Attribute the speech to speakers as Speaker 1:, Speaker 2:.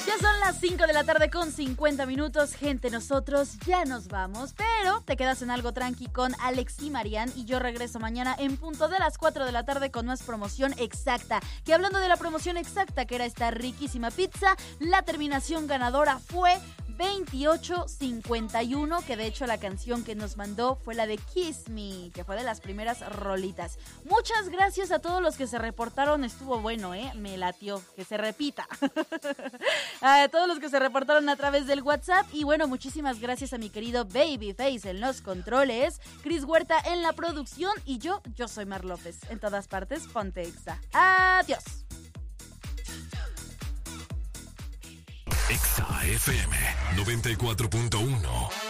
Speaker 1: Ya son las 5 de la tarde con 50 minutos. Gente, nosotros ya nos vamos, pero te quedas en Algo Tranqui con Alex y Marian y yo regreso mañana en punto de las 4 de la tarde con más promoción exacta. Que hablando de la promoción exacta, que era esta riquísima pizza, la terminación ganadora fue 2851, que de hecho la canción que nos mandó fue la de Kiss Me, que fue de las primeras rolitas. Muchas gracias a todos los que se reportaron, estuvo bueno, me latió, que se repita. A todos los que se reportaron a través del WhatsApp, y bueno, muchísimas gracias a mi querido Babyface en los controles, Chris Huerta en la producción, y yo soy Mar López, en todas partes, ponte Exa. Adiós.
Speaker 2: Exa FM 94.1